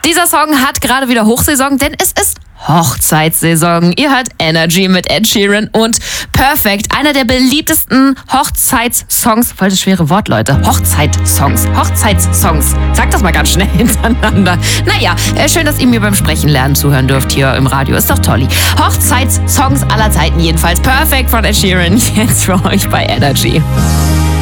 Dieser Song hat gerade wieder Hochsaison, denn es ist Hochzeitssaison. Ihr hört Energy mit Ed Sheeran und Perfect, einer der beliebtesten Hochzeitssongs. Voll das schwere Wort, Leute. Hochzeitssongs. Sagt das mal ganz schnell hintereinander. Naja, schön, dass ihr mir beim Sprechen lernen zuhören dürft hier im Radio. Ist doch tolli. Hochzeitssongs aller Zeiten jedenfalls. Perfect von Ed Sheeran. Jetzt für euch bei Energy.